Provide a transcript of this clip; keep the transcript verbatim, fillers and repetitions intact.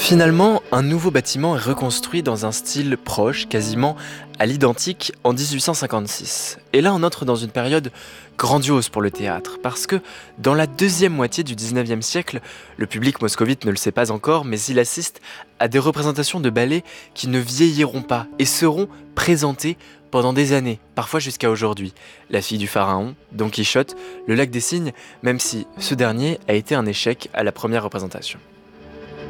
Finalement, un nouveau bâtiment est reconstruit dans un style proche, quasiment à l'identique, en dix-huit cent cinquante-six. Et là, on entre dans une période grandiose pour le théâtre, parce que dans la deuxième moitié du dix-neuvième siècle, le public moscovite ne le sait pas encore, mais il assiste à des représentations de ballets qui ne vieilliront pas et seront présentées pendant des années, parfois jusqu'à aujourd'hui. La fille du pharaon, Don Quichotte, Le lac des cygnes, même si ce dernier a été un échec à la première représentation.